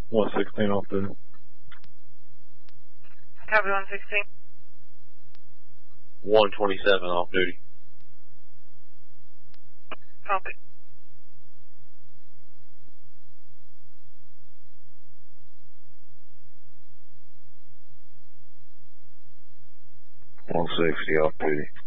116 off duty. Copy 116. 127 off duty. Copy. $160 off duty.